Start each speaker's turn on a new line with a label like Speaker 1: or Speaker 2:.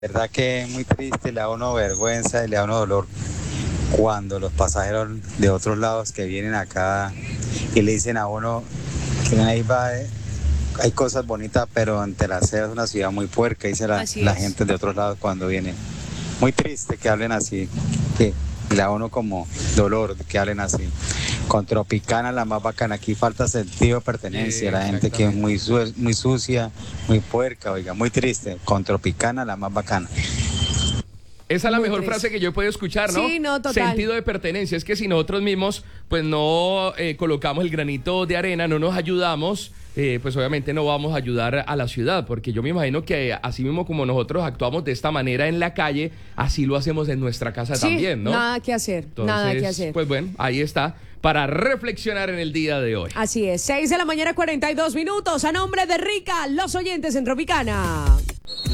Speaker 1: Verdad que es muy triste, le da a uno vergüenza y le da a uno dolor cuando los pasajeros de otros lados que vienen acá y le dicen a uno que ahí va, hay cosas bonitas, pero ante la seda es una ciudad muy puerca, dice
Speaker 2: Así
Speaker 1: la
Speaker 2: es.
Speaker 1: gente de otros lados cuando vienen. Muy triste que hablen así, que le da a uno como dolor que hablen así. Con Tropicana la más bacana, aquí falta sentido de pertenencia, la gente que es
Speaker 3: Exactamente.
Speaker 1: muy sucia, muy puerca, oiga, muy triste. Con Tropicana la más bacana.
Speaker 3: Esa es la
Speaker 2: Muy
Speaker 3: mejor frase
Speaker 2: triste.
Speaker 3: que yo he podido escuchar, ¿no?
Speaker 2: Sí, no, total.
Speaker 3: Sentido de pertenencia. Es que si nosotros mismos, pues no colocamos el granito de arena, no nos ayudamos, pues obviamente no vamos a ayudar a la ciudad, porque yo me imagino que así mismo como nosotros actuamos de esta manera en la calle, así lo hacemos en nuestra casa
Speaker 2: Sí,
Speaker 3: también, ¿no?
Speaker 2: nada que hacer, nada que
Speaker 3: Entonces,
Speaker 2: hacer.
Speaker 3: pues bueno, ahí está, para reflexionar en el día de hoy.
Speaker 2: Así es, 6 de la mañana, 42 minutos. A nombre de Rica, los oyentes en Tropicana.